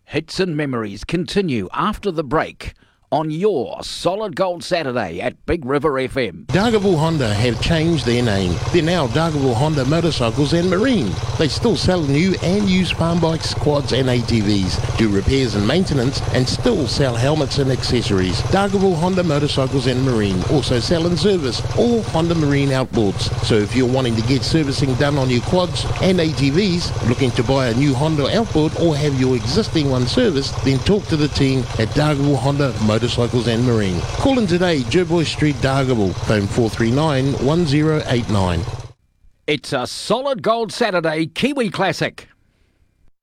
Hits and memories continue after the break on your Solid Gold Saturday at Big River FM. Dargaville Honda have changed their name. They're now Dargaville Honda Motorcycles and Marine. They still sell new and used farm bikes, quads and ATVs, do repairs and maintenance, and still sell helmets and accessories. Dargaville Honda Motorcycles and Marine also sell and service all Honda Marine outboards. So if you're wanting to get servicing done on your quads and ATVs, looking to buy a new Honda outboard or have your existing one serviced, then talk to the team at Dargaville Honda Motorcycles and Marine. Call in today, Jerboy Street, Dargaville, phone 439 1089. It's a Solid Gold Saturday Kiwi Classic.